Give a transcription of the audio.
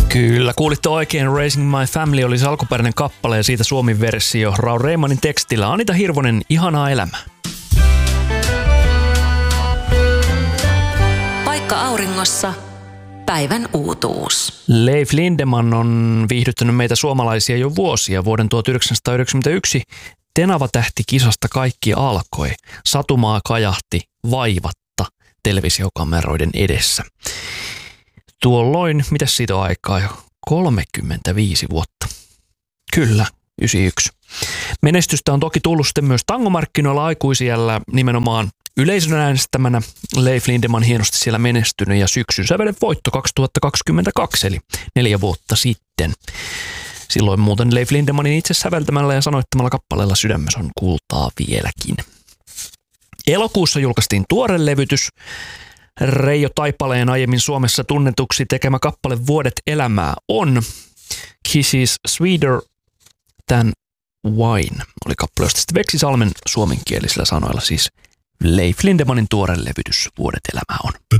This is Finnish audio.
Kyllä, kuulitte oikein. Raising My Family oli se alkuperäinen kappale ja siitä suomen versio Raul Reimanin tekstillä. Anita Hirvonen, Ihanaa elämää. Paikka auringossa. Päivän uutuus. Leif Lindeman on viihdyttänyt meitä suomalaisia jo vuosia. Vuoden 1991 Tenava-tähti-kisasta kaikki alkoi. Satumaa kajahti vaivatta televisiokameroiden edessä. Tuolloin, mitäs siitä on aikaa jo? 35 vuotta. Kyllä, 91. Menestystä on toki tullut sitten myös tangomarkkinoilla aikuisiällä nimenomaan yleisön äänestämänä. Leif Lindeman hienosti siellä menestynyt ja syksyn sävelen voitto 2022, eli 4 vuotta sitten. Silloin muuten Leif Lindemanin itse säveltämällä ja sanoittamalla kappaleella Sydämessä on kultaa vieläkin. Elokuussa julkaistiin tuore levytys. Reijo Taipaleen aiemmin Suomessa tunnetuksi tekemä kappale Vuodet elämää on Kisses Sweeter Than Wine oli kappale, josta sitten Veksi Salmen suomenkielisillä sanoilla siis Leif Lindemanin tuore levytys Vuodet elämää on.